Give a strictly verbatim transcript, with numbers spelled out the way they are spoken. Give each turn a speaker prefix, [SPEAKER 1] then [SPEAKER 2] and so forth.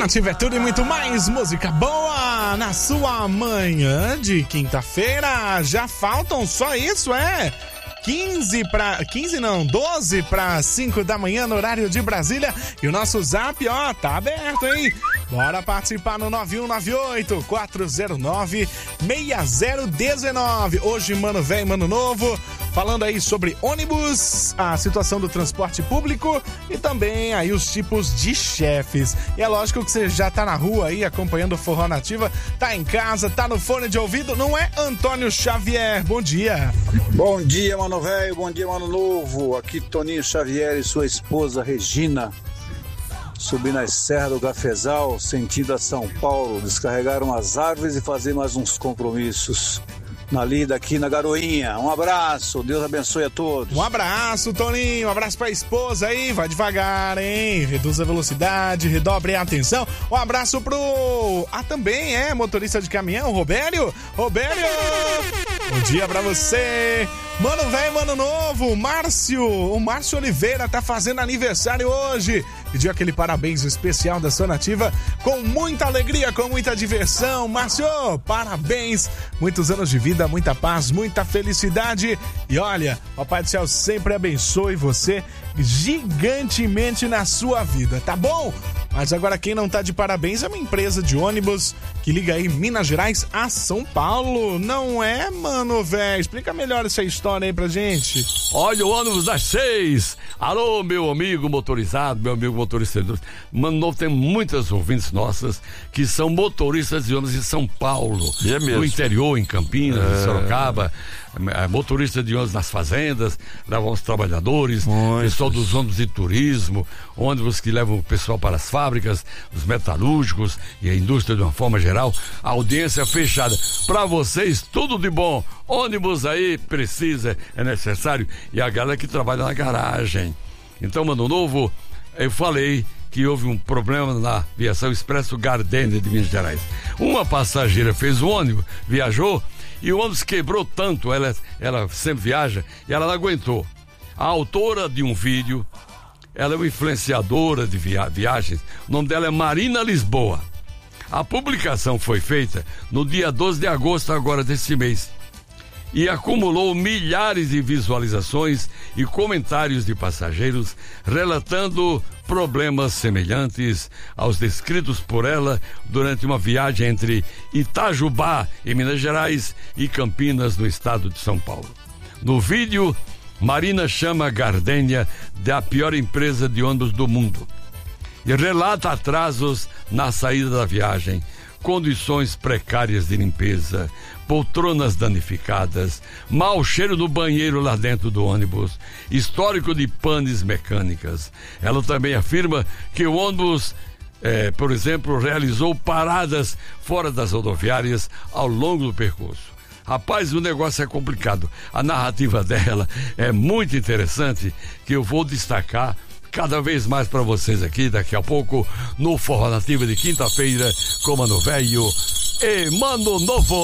[SPEAKER 1] Nativa é tudo e muito mais música boa na sua manhã de quinta-feira. Já faltam só isso, é? quinze para quinze não, doze para cinco da manhã no horário de Brasília. E o nosso zap, ó, tá aberto, hein? Bora participar no nove um nove oito, quatro zero nove, seis zero um nove. Hoje, mano velho, mano novo, falando aí sobre ônibus, a situação do transporte público e também aí os tipos de chefes. E é lógico que você já tá na rua aí acompanhando o Forró Nativa, tá em casa, tá no fone de ouvido, não é, Antônio Xavier? Bom dia.
[SPEAKER 2] Bom dia, mano velho, bom dia, mano novo. Aqui Toninho Xavier e sua esposa Regina. Subindo a Serra do Gafezal, sentido a São Paulo, descarregaram as árvores e fazer mais uns compromissos na lida aqui na Garoinha. Um abraço, Deus abençoe a todos.
[SPEAKER 1] Um abraço, Toninho, um abraço pra esposa aí, vai devagar, hein? Reduz a velocidade, redobre a atenção. Um abraço pro... Ah, também é motorista de caminhão, Robério. Robério, bom dia pra você. Mano velho, mano novo, Márcio, o Márcio Oliveira tá fazendo aniversário hoje. Pediu aquele parabéns especial da Sua Nativa, com muita alegria, com muita diversão. Márcio, parabéns, muitos anos de vida, muita paz, muita felicidade. E olha, Papai do Céu sempre abençoe você gigantemente na sua vida, tá bom? Mas agora quem não tá de parabéns é uma empresa de ônibus que liga aí Minas Gerais a São Paulo. Não é, mano, velho? Explica melhor essa história aí pra gente.
[SPEAKER 3] Olha o ônibus das seis. Alô, meu amigo motorizado, meu amigo motorista. Mano novo, tem muitas ouvintes nossas que são motoristas de ônibus em São Paulo. É mesmo. No interior, em Campinas, é. em Sorocaba. Motorista de ônibus nas fazendas, levam os trabalhadores, Muito. pessoal dos ônibus de turismo, ônibus que levam o pessoal para as fábricas, os metalúrgicos e a indústria de uma forma geral. A audiência fechada. Para vocês, tudo de bom. Ônibus aí precisa, é necessário. E a galera que trabalha na garagem. Então, mano novo, eu falei que houve um problema na Viação Expresso Gardênia de Minas Gerais. Uma passageira fez o ônibus, viajou, e o ônibus quebrou tanto, ela, ela sempre viaja, e ela não aguentou. A autora de um vídeo, ela é uma influenciadora de via- viagens, o nome dela é Marina Lisboa. A publicação foi feita no dia doze de agosto agora desse mês, e acumulou milhares de visualizações e comentários de passageiros relatando problemas semelhantes aos descritos por ela durante uma viagem entre Itajubá, em Minas Gerais, e Campinas, no estado de São Paulo. No vídeo, Marina chama a Gardênia de a pior empresa de ônibus do mundo e relata atrasos na saída da viagem, condições precárias de limpeza, poltronas danificadas, mau cheiro no banheiro lá dentro do ônibus, histórico de panes mecânicas. Ela também afirma que o ônibus, é, por exemplo, realizou paradas fora das rodoviárias ao longo do percurso. Rapaz, o negócio é complicado. A narrativa dela é muito interessante, que eu vou destacar cada vez mais para vocês aqui, daqui a pouco, no Forró Nativa de quinta-feira, com Mano Velho e Mano Novo.